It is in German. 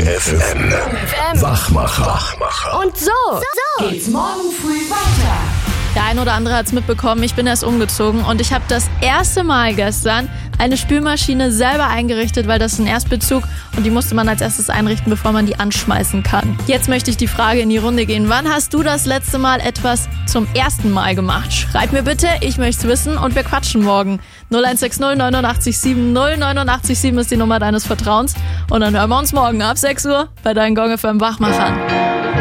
FM. Wachmacher. Und so geht's morgen früh weiter. Der ein oder andere hat es mitbekommen, ich bin erst umgezogen und ich habe das erste Mal gestern eine Spülmaschine selber eingerichtet, weil das ist ein Erstbezug und die musste man als erstes einrichten, bevor man die anschmeißen kann. Jetzt möchte ich die Frage in die Runde gehen. Wann hast du das letzte Mal etwas zum ersten Mal gemacht? Schreib mir bitte, ich möchte es wissen und wir quatschen morgen. 0160 89 7 089 7 ist die Nummer deines Vertrauens und dann hören wir uns morgen ab 6 Uhr bei deinen Gong FM Wachmachern.